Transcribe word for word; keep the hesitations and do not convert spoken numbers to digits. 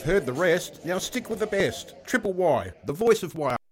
heard the rest, now stick with the best. Triple Y, the voice of Y.